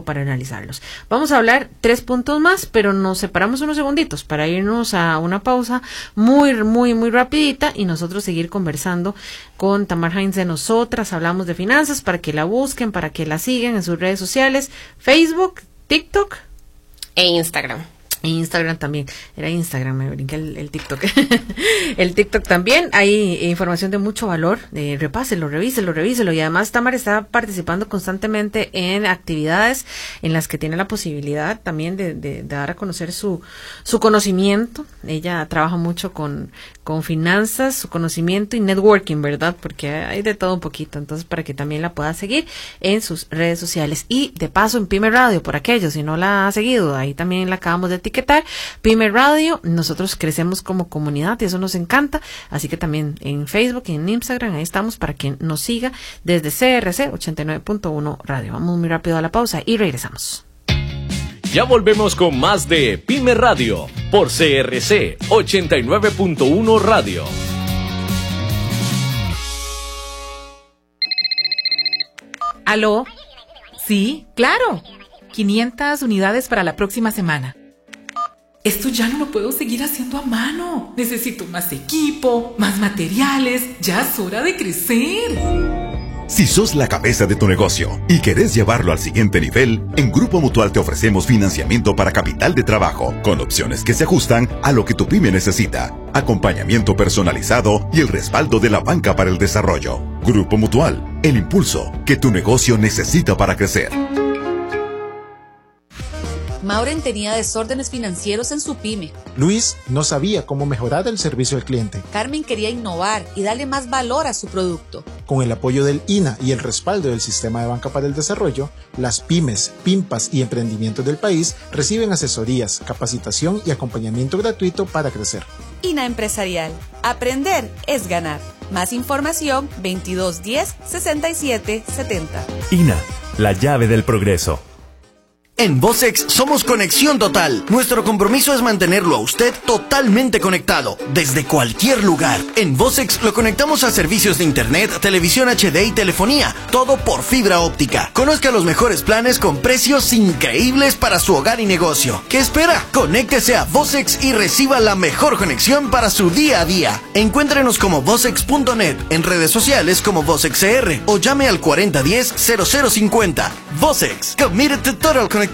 para analizarlos. Vamos a hablar 3 puntos más, pero nos separamos unos segunditos para irnos a una pausa muy rapidita y nosotros seguir conversando con Tamar Hines de Nosotras. Hablamos de finanzas, para que la busquen, para que la sigan en sus redes sociales, Facebook, TikTok e Instagram. Instagram también, era Instagram, me brinqué el TikTok. El TikTok también, hay información de mucho valor, repáselo, revíselo, y además Tamar está participando constantemente en actividades en las que tiene la posibilidad también de dar a conocer su conocimiento. Ella trabaja mucho con finanzas, su conocimiento y networking, ¿verdad? Porque hay de todo un poquito, entonces para que también la pueda seguir en sus redes sociales. Y de paso en Pyme Radio, por aquellos, si no la ha seguido, ahí también la acabamos de etiquetar, Pyme Radio. Nosotros crecemos como comunidad y eso nos encanta, así que también en Facebook y en Instagram, ahí estamos para que nos siga desde CRC 89.1 Radio. Vamos muy rápido a la pausa y regresamos. Ya volvemos con más de Pyme Radio por CRC 89.1 Radio. ¿Aló? Sí, claro. 500 unidades para la próxima semana. Esto ya no lo puedo seguir haciendo a mano. Necesito más equipo, más materiales. Ya es hora de crecer. Si sos la cabeza de tu negocio y querés llevarlo al siguiente nivel, en Grupo Mutual te ofrecemos financiamiento para capital de trabajo, con opciones que se ajustan a lo que tu pyme necesita, acompañamiento personalizado y el respaldo de la banca para el desarrollo. Grupo Mutual, el impulso que tu negocio necesita para crecer. Maureen tenía desórdenes financieros en su pyme. Luis no sabía cómo mejorar el servicio al cliente. Carmen quería innovar y darle más valor a su producto. Con el apoyo del INA y el respaldo del Sistema de Banca para el Desarrollo, las pymes, PYMPAs y emprendimientos del país reciben asesorías, capacitación y acompañamiento gratuito para crecer. INA Empresarial. Aprender es ganar. Más información 2210 6770. INA, la llave del progreso. En Vocex somos conexión total. Nuestro compromiso es mantenerlo a usted totalmente conectado, desde cualquier lugar. En Vocex lo conectamos a servicios de internet, televisión HD y telefonía, todo por fibra óptica. Conozca los mejores planes con precios increíbles para su hogar y negocio. ¿Qué espera? Conéctese a Vocex y reciba la mejor conexión para su día a día. Encuéntrenos como vocex.net, en redes sociales como VocexCR o llame al 4010-0050. Vocex, committed to total connectivity.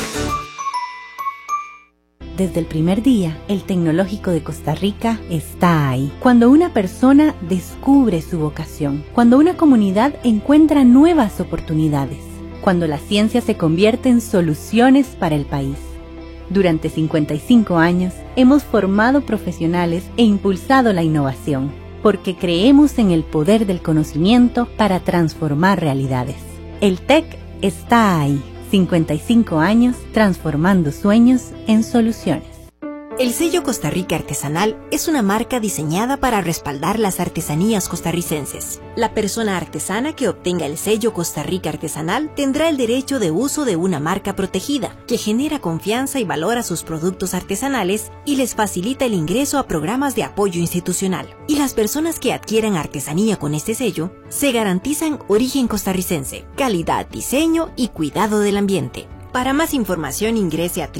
Desde el primer día, el Tecnológico de Costa Rica está ahí. Cuando una persona descubre su vocación, cuando una comunidad encuentra nuevas oportunidades, cuando la ciencia se convierte en soluciones para el país. Durante 55 años, hemos formado profesionales e impulsado la innovación, porque creemos en el poder del conocimiento para transformar realidades. El TEC está ahí. 55 años transformando sueños en soluciones. El sello Costa Rica Artesanal es una marca diseñada para respaldar las artesanías costarricenses. La persona artesana que obtenga el sello Costa Rica Artesanal tendrá el derecho de uso de una marca protegida que genera confianza y valora sus productos artesanales y les facilita el ingreso a programas de apoyo institucional. Y las personas que adquieran artesanía con este sello se garantizan origen costarricense, calidad, diseño y cuidado del ambiente. Para más información ingrese a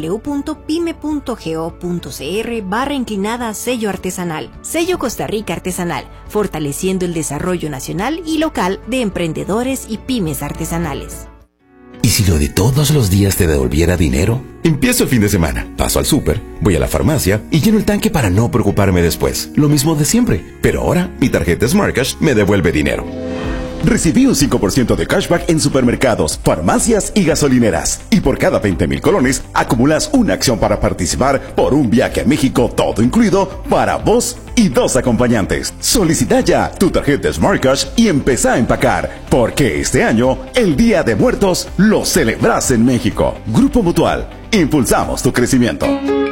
www.pyme.go.cr/sello artesanal. Sello Costa Rica Artesanal, fortaleciendo el desarrollo nacional y local de emprendedores y pymes artesanales. ¿Y si lo de todos los días te devolviera dinero? Empiezo el fin de semana, paso al súper, voy a la farmacia y lleno el tanque para no preocuparme después. Lo mismo de siempre, pero ahora mi tarjeta SmartCash me devuelve dinero. Recibí un 5% de cashback en supermercados, farmacias y gasolineras. Y por cada 20,000 colones, acumulas una acción para participar por un viaje a México, todo incluido, para vos y 2 acompañantes. Solicita ya tu tarjeta SmartCash y empezá a empacar, porque este año, el Día de Muertos, lo celebras en México. Grupo Mutual, impulsamos tu crecimiento.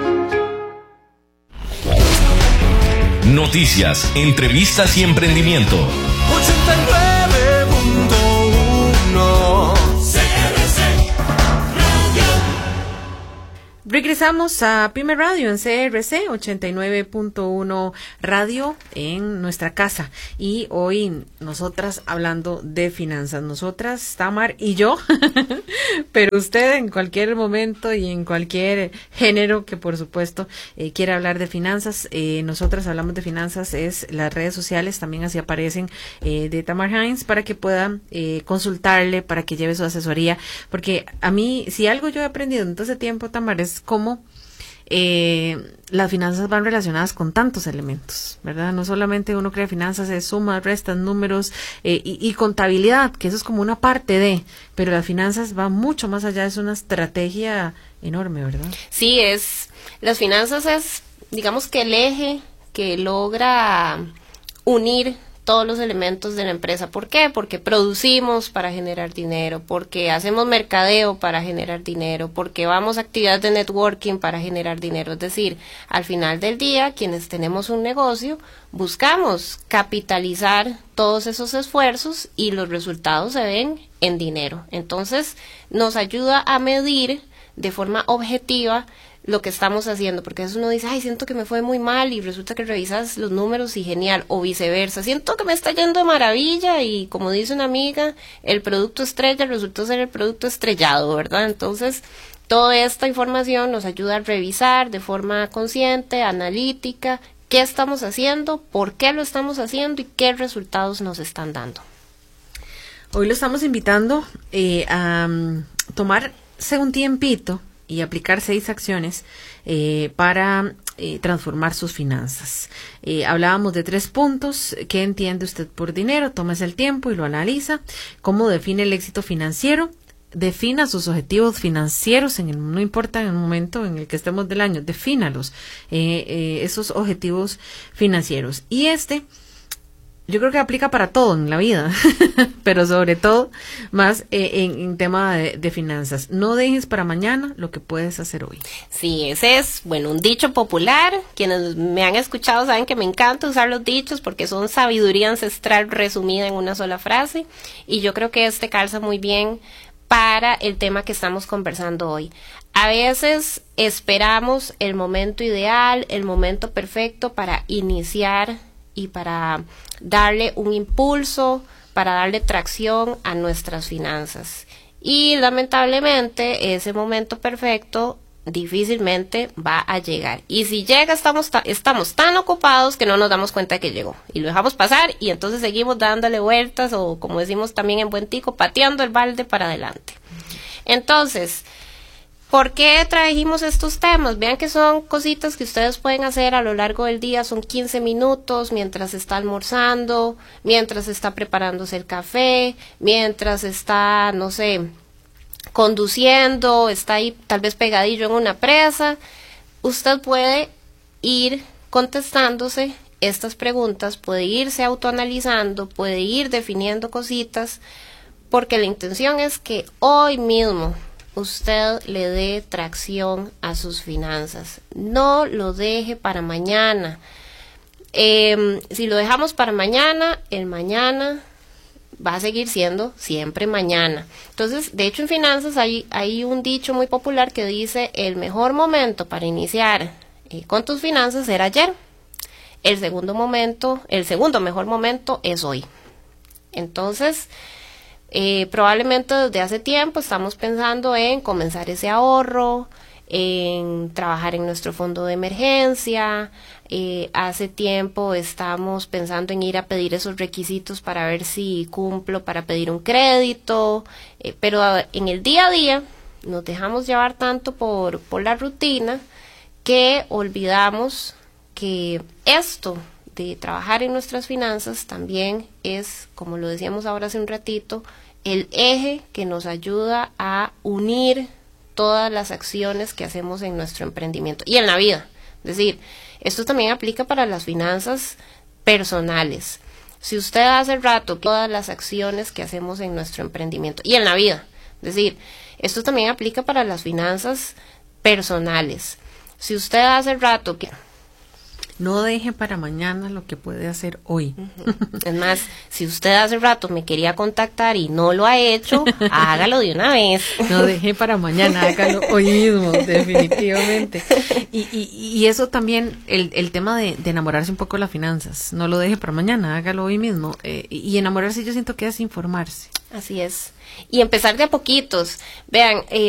Noticias, entrevistas y emprendimiento. 10:31 Regresamos a Pyme Radio en CRC 89.1 Radio en nuestra casa, y hoy nosotras hablando de finanzas, nosotras, Tamar y yo, pero usted en cualquier momento y en cualquier género que por supuesto quiera hablar de finanzas, nosotras hablamos de finanzas, es las redes sociales, también así aparecen, de Tamar Hines, para que pueda consultarle, para que lleve su asesoría, porque a mí, si algo yo he aprendido en todo ese tiempo, Tamar, es cómo las finanzas van relacionadas con tantos elementos, ¿verdad? No solamente uno crea finanzas, es sumas, restas, números y contabilidad, que eso es como una parte de, pero las finanzas van mucho más allá, es una estrategia enorme, ¿verdad? Sí, las finanzas es, digamos que el eje que logra unir todos los elementos de la empresa. ¿Por qué? Porque producimos para generar dinero, porque hacemos mercadeo para generar dinero, porque vamos a actividades de networking para generar dinero. Es decir, al final del día, quienes tenemos un negocio, buscamos capitalizar todos esos esfuerzos y los resultados se ven en dinero. Entonces, nos ayuda a medir de forma objetiva lo que estamos haciendo, porque a veces uno dice, ay, siento que me fue muy mal, y resulta que revisas los números y genial, o viceversa, siento que me está yendo de maravilla, y como dice una amiga, el producto estrella resultó ser el producto estrellado, ¿verdad? Entonces, toda esta información nos ayuda a revisar de forma consciente, analítica, qué estamos haciendo, por qué lo estamos haciendo y qué resultados nos están dando. Hoy lo estamos invitando a tomarse un tiempito y aplicar 6 acciones para transformar sus finanzas. Hablábamos de 3 puntos. ¿Qué entiende usted por dinero? Tómese el tiempo y lo analiza. ¿Cómo define el éxito financiero? Defina sus objetivos financieros, no importa en el momento en el que estemos del año, defínalos, esos objetivos financieros. Y yo creo que aplica para todo en la vida, pero sobre todo más en tema de finanzas. No dejes para mañana lo que puedes hacer hoy. Sí, ese es, un dicho popular. Quienes me han escuchado saben que me encanta usar los dichos porque son sabiduría ancestral resumida en una sola frase. Y yo creo que calza muy bien para el tema que estamos conversando hoy. A veces esperamos el momento ideal, el momento perfecto para iniciar y para darle un impulso, para darle tracción a nuestras finanzas. Y lamentablemente ese momento perfecto difícilmente va a llegar. Y si llega, estamos tan ocupados que no nos damos cuenta de que llegó. Y lo dejamos pasar y entonces seguimos dándole vueltas, o como decimos también en buen tico, pateando el balde para adelante. Entonces, ¿por qué trajimos estos temas? Vean que son cositas que ustedes pueden hacer a lo largo del día, son 15 minutos mientras está almorzando, mientras está preparándose el café, mientras está, no sé, conduciendo, está ahí tal vez pegadillo en una presa. Usted puede ir contestándose estas preguntas, puede irse autoanalizando, puede ir definiendo cositas, porque la intención es que hoy mismo usted le dé tracción a sus finanzas. No lo deje para mañana. Si lo dejamos para mañana, el mañana va a seguir siendo siempre mañana. Entonces, de hecho, en finanzas hay un dicho muy popular que dice: el mejor momento para iniciar con tus finanzas era ayer. El segundo mejor momento es hoy. Entonces, probablemente desde hace tiempo estamos pensando en comenzar ese ahorro, en trabajar en nuestro fondo de emergencia. Hace tiempo estamos pensando en ir a pedir esos requisitos para ver si cumplo para pedir un crédito, pero en el día a día nos dejamos llevar tanto por la rutina que olvidamos que esto de trabajar en nuestras finanzas también es, como lo decíamos ahora hace un ratito, el eje que nos ayuda a unir todas las acciones que hacemos en nuestro emprendimiento y en la vida. Es decir, esto también aplica para las finanzas personales. Si usted hace rato todas las acciones que hacemos en nuestro emprendimiento y en la vida, es decir, esto también aplica para las finanzas personales. Si usted hace rato No deje para mañana lo que puede hacer hoy. Es más, si usted hace rato me quería contactar y no lo ha hecho, hágalo de una vez. No deje para mañana, hágalo hoy mismo, definitivamente. Y eso también, el tema de enamorarse un poco de las finanzas. No lo deje para mañana, hágalo hoy mismo. Y enamorarse, yo siento que es informarse. Así es. Y empezar de a poquitos. Vean,